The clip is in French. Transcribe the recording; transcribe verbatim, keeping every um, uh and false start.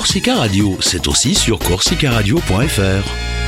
Corsica Radio, c'est aussi sur corsica radio point f r.